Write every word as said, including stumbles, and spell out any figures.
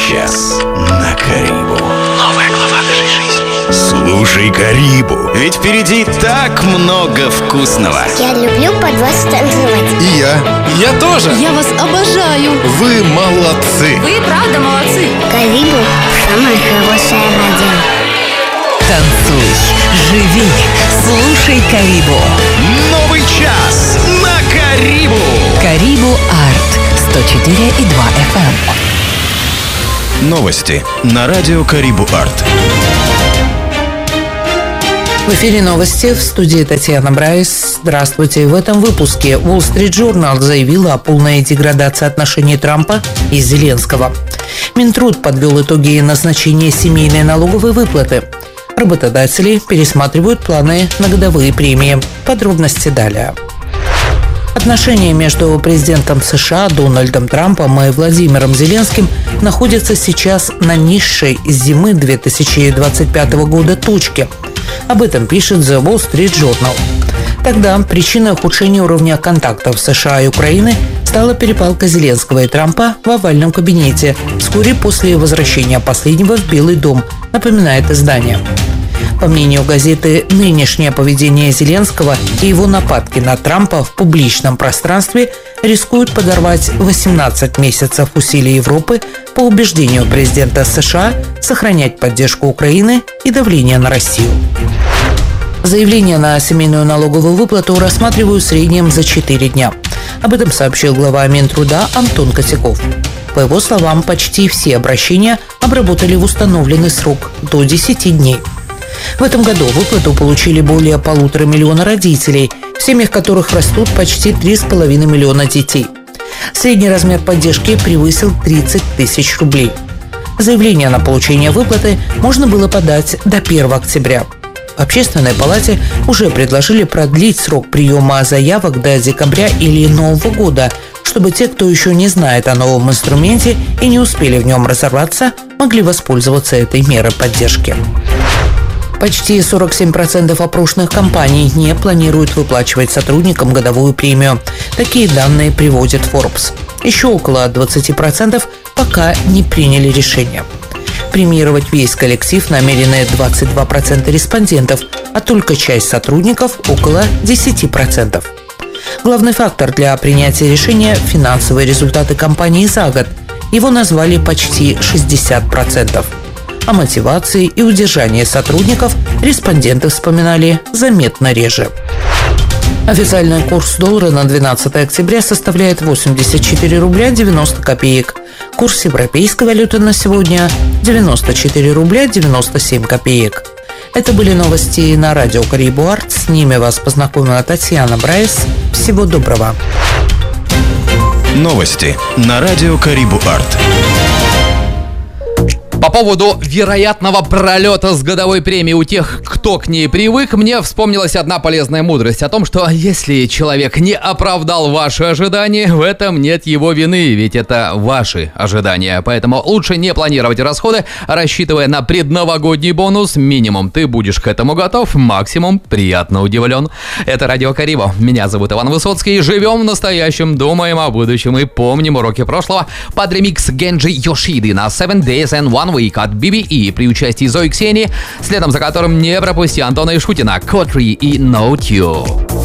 час на Карибу. Новая глава нашей жизни. Слушай Карибу, ведь впереди так много вкусного. Я люблю под вас танцевать. И я. Я тоже. Я вас обожаю. Вы молодцы. Вы правда молодцы. Карибу – самая хорошая радио. Танцуй, живи, слушай Карибу. Новый час на Карибу. Карибу Арт сто четыре и два эф эм. Новости на радио Карибу Арт. В эфире новости, в студии Татьяна Брайс. Здравствуйте. В этом выпуске Wall Street Journal заявила о полной деградации отношений Трампа и Зеленского. Минтруд подвел итоги назначения семейной налоговой выплаты. Работодатели пересматривают планы на годовые премии. Подробности далее. Отношения между президентом США Дональдом Трампом и Владимиром Зеленским находятся сейчас на низшей с зимы две тысячи двадцать пятого года точке. Об этом пишет The Wall Street Journal. Тогда причиной ухудшения уровня контактов США и Украины стала перепалка Зеленского и Трампа в овальном кабинете вскоре после возвращения последнего в Белый дом, напоминает издание. По мнению газеты, нынешнее поведение Зеленского и его нападки на Трампа в публичном пространстве рискуют подорвать восемнадцать месяцев усилий Европы по убеждению президента США сохранять поддержку Украины и давление на Россию. Заявление на семейную налоговую выплату рассматривают в среднем за четыре дня. Об этом сообщил глава Минтруда Антон Косяков. По его словам, почти все обращения обработали в установленный срок – до десяти дней. В этом году выплату получили более полутора миллиона родителей, в семьях которых растут почти три с половиной миллиона детей. Средний размер поддержки превысил тридцать тысяч рублей. Заявление на получение выплаты можно было подать до первого октября. В Общественной палате уже предложили продлить срок приема заявок до декабря или Нового года, чтобы те, кто еще не знает о новом инструменте и не успели в нем разобраться, могли воспользоваться этой мерой поддержки. Почти сорок семь процентов опрошенных компаний не планируют выплачивать сотрудникам годовую премию. Такие данные приводит Forbes. Еще около двадцать процентов пока не приняли решение. Премировать весь коллектив намерены двадцать два процента респондентов, а только часть сотрудников – около десять процентов. Главный фактор для принятия решения – финансовые результаты компании за год. Его назвали почти шестьдесят процентов. О мотивации и удержании сотрудников респонденты вспоминали заметно реже. Официальный курс доллара на двенадцатое октября составляет восемьдесят четыре рубля девяносто копеек. Курс европейской валюты на сегодня – девяносто четыре рубля девяносто семь копеек. Это были новости на радио Карибу Арт. С ними вас познакомила Татьяна Брайс. Всего доброго. Новости на радио Карибу Арт. По поводу вероятного пролета с годовой премией у тех, кто к ней привык, мне вспомнилась одна полезная мудрость о том, что если человек не оправдал ваши ожидания, в этом нет его вины, ведь это ваши ожидания. Поэтому лучше не планировать расходы, рассчитывая на предновогодний бонус. Минимум ты будешь к этому готов, максимум приятно удивлен. Это Радио Карибу. Меня зовут Иван Высоцкий. Живем в настоящем, думаем о будущем и помним уроки прошлого под ремикс Генджи Йошиды на Seven Days and One Week от би би и при участии Зои Ксении, следом за которым не пропусти Антона Ишутина, Котри и Note You.